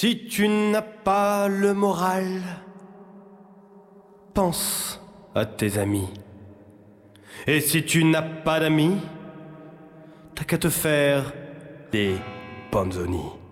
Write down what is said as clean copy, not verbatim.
Si tu n'as pas le moral, pense à tes amis. Et si tu n'as pas d'amis, t'as qu'à te faire des panzoni.